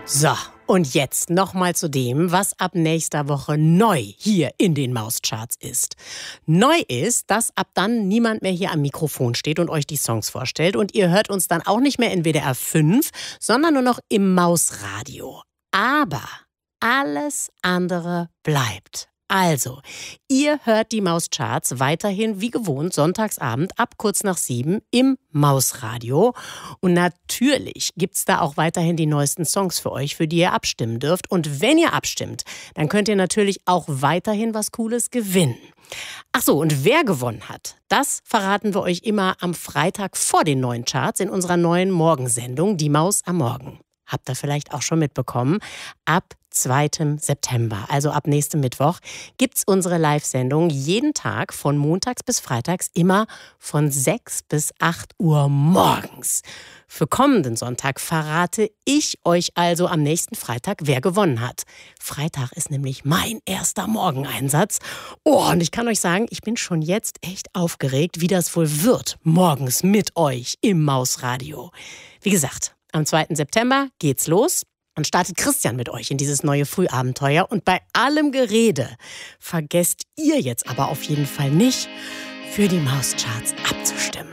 So, und jetzt nochmal zu dem, was ab nächster Woche neu hier in den Mauscharts ist. Neu ist, dass ab dann niemand mehr hier am Mikrofon steht und euch die Songs vorstellt. Und ihr hört uns dann auch nicht mehr in WDR 5, sondern nur noch im Mausradio. Aber alles andere bleibt. Also, ihr hört die Mauscharts weiterhin wie gewohnt sonntagsabend ab kurz nach 7 im Mausradio. Und natürlich gibt's da auch weiterhin die neuesten Songs für euch, für die ihr abstimmen dürft. Und wenn ihr abstimmt, dann könnt ihr natürlich auch weiterhin was Cooles gewinnen. Ach so, und wer gewonnen hat, das verraten wir euch immer am Freitag vor den neuen Charts in unserer neuen Morgensendung, Die Maus am Morgen. Habt ihr vielleicht auch schon mitbekommen, ab 2. September, also ab nächstem Mittwoch, gibt's unsere Live-Sendung jeden Tag von montags bis freitags immer von 6 bis 8 Uhr morgens. Für kommenden Sonntag verrate ich euch also am nächsten Freitag, wer gewonnen hat. Freitag ist nämlich mein erster Morgeneinsatz. Oh, und ich kann euch sagen, ich bin schon jetzt echt aufgeregt, wie das wohl wird, morgens mit euch im Mausradio. Wie gesagt, am 2. September geht's los. Dann startet Christian mit euch in dieses neue Frühabenteuer. Und bei allem Gerede vergesst ihr jetzt aber auf jeden Fall nicht, für die Mauscharts abzustimmen.